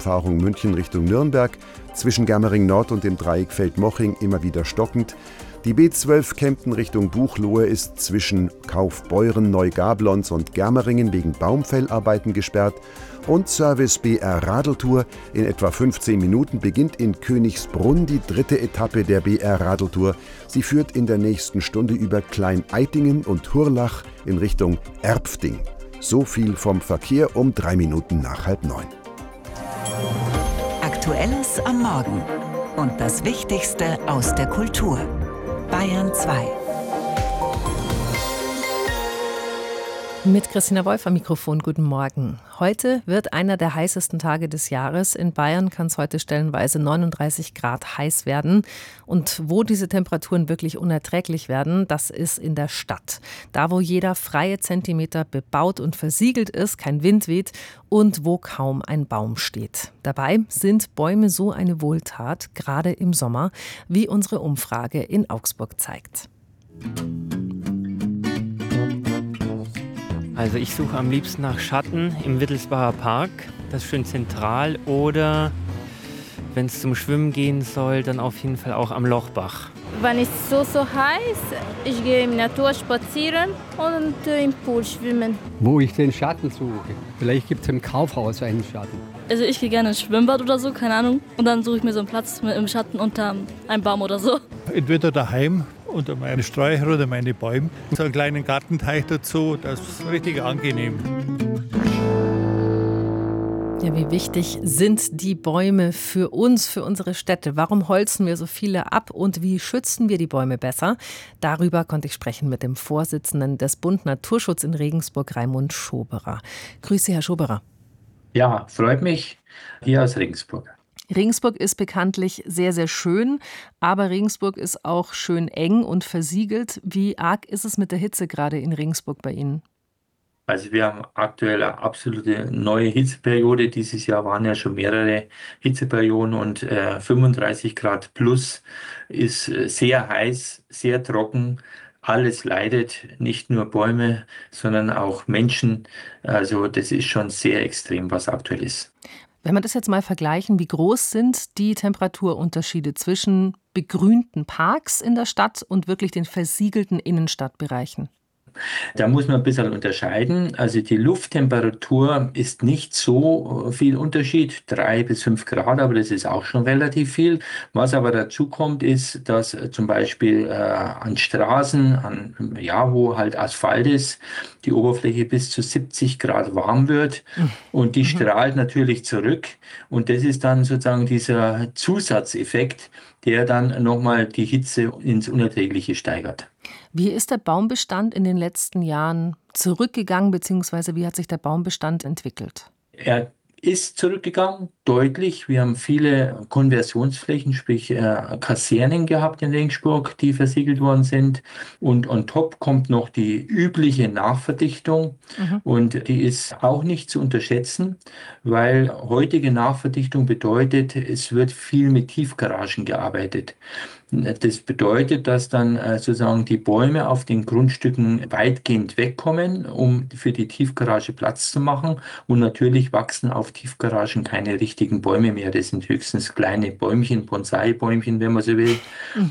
Umfahrung München Richtung Nürnberg, zwischen Germering Nord und dem Dreieck Feldmoching immer wieder stockend. Die B12 Kempten Richtung Buchloe ist zwischen Kaufbeuren, Neugablons und Germeringen wegen Baumfellarbeiten gesperrt. Und Service BR Radeltour. In etwa 15 Minuten beginnt in Königsbrunn die 3. Etappe der BR Radeltour. Sie führt in der nächsten Stunde über Klein-Eitingen und Hurlach in Richtung Erpfting. So viel vom Verkehr um 3 Minuten nach 8:30. Aktuelles am Morgen und das Wichtigste aus der Kultur. Bayern 2. Mit Christina Wolf am Mikrofon, guten Morgen. Heute wird einer der heißesten Tage des Jahres. In Bayern kann es heute stellenweise 39 Grad heiß werden. Und wo diese Temperaturen wirklich unerträglich werden, das ist in der Stadt. Da, wo jeder freie Zentimeter bebaut und versiegelt ist, kein Wind weht und wo kaum ein Baum steht. Dabei sind Bäume so eine Wohltat, gerade im Sommer, wie unsere Umfrage in Augsburg zeigt. Also ich suche am liebsten nach Schatten im Wittelsbacher Park, das ist schön zentral, oder wenn es zum Schwimmen gehen soll, dann auf jeden Fall auch am Lochbach. Wenn es so heiß, ich gehe in der Natur spazieren und im Pool schwimmen. Wo ich den Schatten suche. Vielleicht gibt es im Kaufhaus einen Schatten. Also ich gehe gerne ins Schwimmbad oder so, keine Ahnung. Und dann suche ich mir so einen Platz im Schatten unter einem Baum oder so. Entweder daheim, unter meinen Sträuchern oder meine Bäume. So einen kleinen Gartenteich dazu, das ist richtig angenehm. Ja, wie wichtig sind die Bäume für uns, für unsere Städte? Warum holzen wir so viele ab und wie schützen wir die Bäume besser? Darüber konnte ich sprechen mit dem Vorsitzenden des Bund Naturschutz in Regensburg, Raimund Schoberer. Grüße, Herr Schoberer. Ja, freut mich, hier aus Regensburg. Regensburg ist bekanntlich sehr, sehr schön, aber Regensburg ist auch schön eng und versiegelt. Wie arg ist es mit der Hitze gerade in Regensburg bei Ihnen? Also wir haben aktuell eine absolute neue Hitzeperiode. Dieses Jahr waren ja schon mehrere Hitzeperioden und 35 Grad plus ist sehr heiß, sehr trocken. Alles leidet, nicht nur Bäume, sondern auch Menschen. Also das ist schon sehr extrem, was aktuell ist. Wenn wir das jetzt mal vergleichen, wie groß sind die Temperaturunterschiede zwischen begrünten Parks in der Stadt und wirklich den versiegelten Innenstadtbereichen? Da muss man ein bisschen unterscheiden. Also die Lufttemperatur ist nicht so viel Unterschied, 3 bis 5 Grad, aber das ist auch schon relativ viel. Was aber dazu kommt, ist, dass zum Beispiel an Straßen, wo halt Asphalt ist, die Oberfläche bis zu 70 Grad warm wird und die strahlt natürlich zurück. Und das ist dann sozusagen dieser Zusatzeffekt, der dann nochmal die Hitze ins Unerträgliche steigert. Wie ist der Baumbestand in den letzten Jahren zurückgegangen, beziehungsweise wie hat sich der Baumbestand entwickelt? Er ist zurückgegangen, deutlich. Wir haben viele Konversionsflächen, sprich Kasernen gehabt in Regensburg, die versiegelt worden sind. Und on top kommt noch die übliche Nachverdichtung. Und die ist auch nicht zu unterschätzen, weil heutige Nachverdichtung bedeutet, es wird viel mit Tiefgaragen gearbeitet. Das bedeutet, dass dann sozusagen die Bäume auf den Grundstücken weitgehend wegkommen, um für die Tiefgarage Platz zu machen. Und natürlich wachsen auf Tiefgaragen keine richtigen Bäume mehr. Das sind höchstens kleine Bäumchen, Bonsai-Bäumchen, wenn man so will.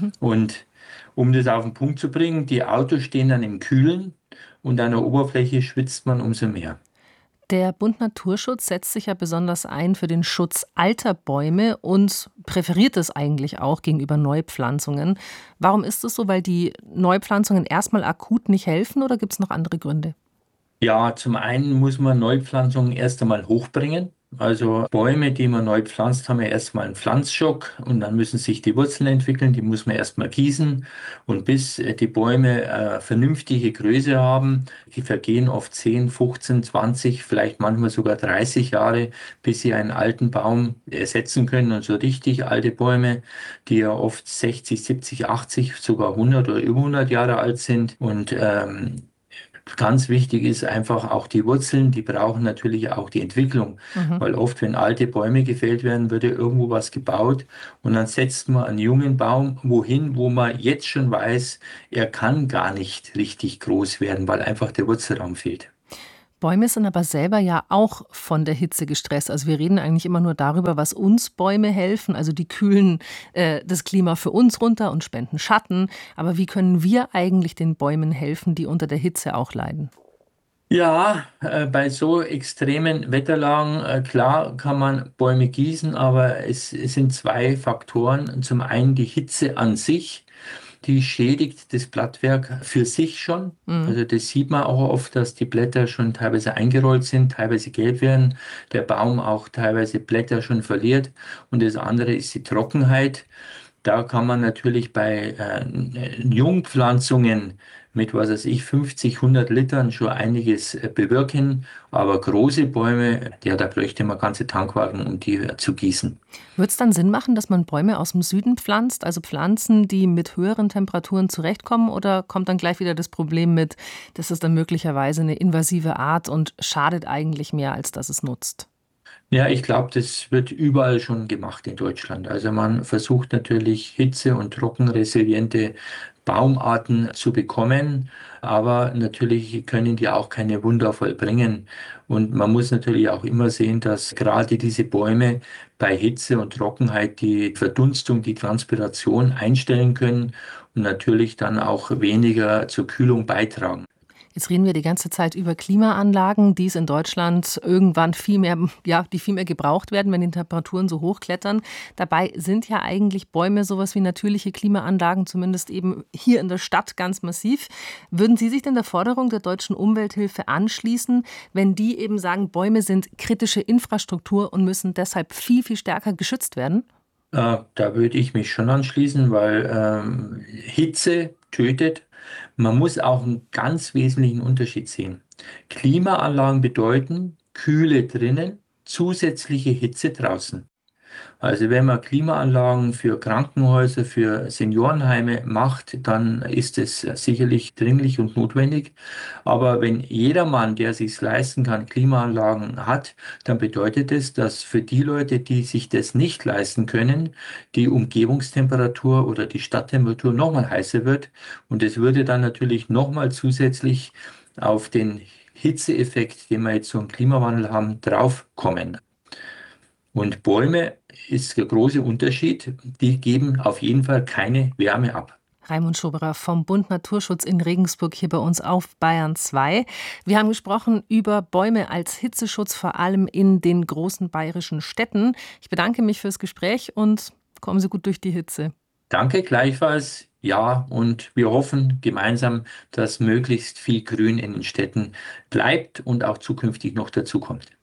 Und um das auf den Punkt zu bringen, die Autos stehen dann im Kühlen und an der Oberfläche schwitzt man umso mehr. Der Bund Naturschutz setzt sich ja besonders ein für den Schutz alter Bäume und präferiert es eigentlich auch gegenüber Neupflanzungen. Warum ist es so? Weil die Neupflanzungen erstmal akut nicht helfen oder gibt es noch andere Gründe? Ja, zum einen muss man Neupflanzungen erst einmal hochbringen. Also Bäume, die man neu pflanzt, haben ja erstmal einen Pflanzschock und dann müssen sich die Wurzeln entwickeln, die muss man erstmal gießen und bis die Bäume vernünftige Größe haben, die vergehen oft 10, 15, 20, vielleicht manchmal sogar 30 Jahre, bis sie einen alten Baum ersetzen können. Und so richtig alte Bäume, die ja oft 60, 70, 80, sogar 100 oder über 100 Jahre alt sind und ganz wichtig ist einfach auch die Wurzeln, die brauchen natürlich auch die Entwicklung, weil oft, wenn alte Bäume gefällt werden, wird ja irgendwo was gebaut und dann setzt man einen jungen Baum wohin, wo man jetzt schon weiß, er kann gar nicht richtig groß werden, weil einfach der Wurzelraum fehlt. Bäume sind aber selber ja auch von der Hitze gestresst. Also wir reden eigentlich immer nur darüber, was uns Bäume helfen. Also die kühlen das Klima für uns runter und spenden Schatten. Aber wie können wir eigentlich den Bäumen helfen, die unter der Hitze auch leiden? Ja, bei so extremen Wetterlagen, klar kann man Bäume gießen, aber es sind zwei Faktoren. Zum einen die Hitze an sich, die schädigt das Blattwerk für sich schon. Mhm. Also das sieht man auch oft, dass die Blätter schon teilweise eingerollt sind, teilweise gelb werden, der Baum auch teilweise Blätter schon verliert. Und das andere ist die Trockenheit. Da kann man natürlich bei Jungpflanzungen mit, was weiß ich, 50, 100 Litern schon einiges bewirken. Aber große Bäume, ja, da bräuchte man ganze Tankwagen, um die zu gießen. Würde es dann Sinn machen, dass man Bäume aus dem Süden pflanzt, also Pflanzen, die mit höheren Temperaturen zurechtkommen? Oder kommt dann gleich wieder das Problem mit, das ist dann möglicherweise eine invasive Art und schadet eigentlich mehr, als dass es nutzt? Ja, ich glaube, das wird überall schon gemacht in Deutschland. Also man versucht natürlich hitze- und trockenresiliente Baumarten zu bekommen, aber natürlich können die auch keine Wunder vollbringen. Und man muss natürlich auch immer sehen, dass gerade diese Bäume bei Hitze und Trockenheit die Verdunstung, die Transpiration einstellen können und natürlich dann auch weniger zur Kühlung beitragen. Jetzt reden wir die ganze Zeit über Klimaanlagen, die es in Deutschland irgendwann viel mehr gebraucht werden, wenn die Temperaturen so hochklettern. Dabei sind ja eigentlich Bäume sowas wie natürliche Klimaanlagen, zumindest eben hier in der Stadt ganz massiv. Würden Sie sich denn der Forderung der Deutschen Umwelthilfe anschließen, wenn die eben sagen, Bäume sind kritische Infrastruktur und müssen deshalb viel, viel stärker geschützt werden? Da würde ich mich schon anschließen, weil Hitze tötet. Man muss auch einen ganz wesentlichen Unterschied sehen. Klimaanlagen bedeuten Kühle drinnen, zusätzliche Hitze draußen. Also wenn man Klimaanlagen für Krankenhäuser, für Seniorenheime macht, dann ist es sicherlich dringlich und notwendig. Aber wenn jedermann, der sich leisten kann, Klimaanlagen hat, dann bedeutet es, dass für die Leute, die sich das nicht leisten können, die Umgebungstemperatur oder die Stadttemperatur nochmal heißer wird. Und es würde dann natürlich nochmal zusätzlich auf den Hitzeeffekt, den wir jetzt so im Klimawandel haben, draufkommen. Und Bäume ist der große Unterschied. Die geben auf jeden Fall keine Wärme ab. Raimund Schoberer vom Bund Naturschutz in Regensburg hier bei uns auf Bayern 2. Wir haben gesprochen über Bäume als Hitzeschutz, vor allem in den großen bayerischen Städten. Ich bedanke mich fürs Gespräch und kommen Sie gut durch die Hitze. Danke gleichfalls. Ja, und wir hoffen gemeinsam, dass möglichst viel Grün in den Städten bleibt und auch zukünftig noch dazukommt.